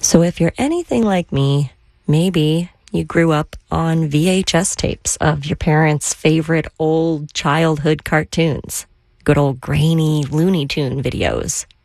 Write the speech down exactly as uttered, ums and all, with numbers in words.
So if you're anything like me, maybe you grew up on V H S tapes of your parents' favorite old childhood cartoons, good old grainy Looney Tune videos.